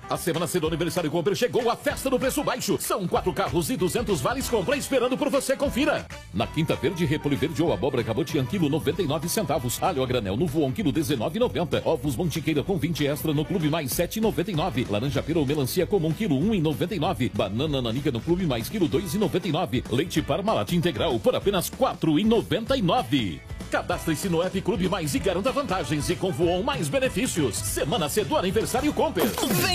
A semana C do Aniversário Compra chegou, a festa do preço baixo. São 4 carros e 200 vales compra esperando por você, confira. Na Quinta Verde, repolho verde ou abóbora cabotiã, quilo 99 centavos. Alho a granel no Voon, quilo 19,90. Ovos Montiqueira com 20 extra no Clube Mais, 7,99. Laranja pera ou melancia comum, quilo 1,99. Banana nanica no Clube Mais, quilo 2,99. Leite Parmalat integral por apenas 4,99. Cadastre-se no app Clube Mais e garanta vantagens, e com Voon mais benefícios. Semana C do Aniversário Compra.